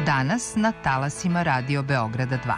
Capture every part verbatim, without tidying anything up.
Danas na talasima Radio Beograda dva.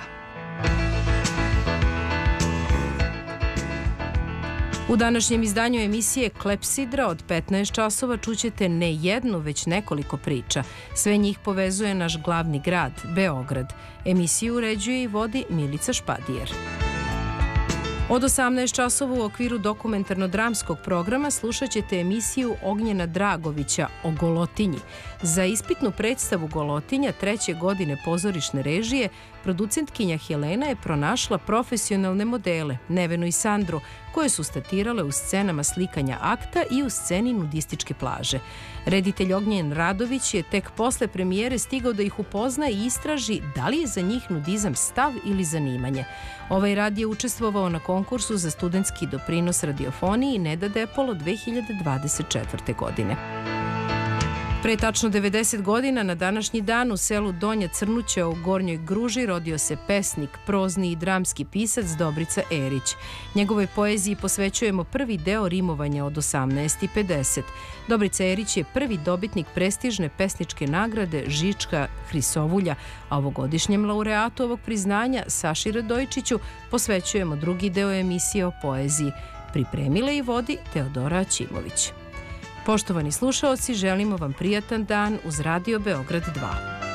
U današnjem izdanju emisije Klepsidra od petnaest časova čućete ne jednu, već nekoliko priča. Sve njih povezuje naš glavni grad, Beograd. Emisiju uređuje i vodi Milica Špadijer. Od osamnaest časova u okviru dokumentarno-dramskog programa slušat ćete emisiju Ognjena Dragovića o Golotinji. Za ispitnu predstavu Golotinja treće godine pozorišne režije producentkinja Helena je pronašla profesionalne modele, Nevenu i Sandru, koje su statirale u scenama slikanja akta i u sceni nudističke plaže. Reditelj Ognjen Radović je tek posle premijere stigao da ih upozna i istraži da li je za njih nudizam stav ili zanimanje. Ovaj rad je učestvovao na konkursu za studentski doprinos radiofoniji Neda Depolo dve hiljade dvadeset četvrte. godine. Pre tačno devedeset godina na današnji dan u selu Donja Crnuća u Gornjoj Gruži rodio se pesnik, prozni i dramski pisac Dobrica Erić. Njegovoj poeziji posvećujemo prvi deo rimovanja od osamnaest i pedeset. Dobrica Erić je prvi dobitnik prestižne pesničke nagrade Žička Hrisovulja, a ovogodišnjem laureatu ovog priznanja Saši Radojčiću posvećujemo drugi deo emisije o poeziji. Pripremila i vodi Teodora Ćimović. Poštovani slušaoci, želimo vam prijatan dan uz Radio Beograd dva.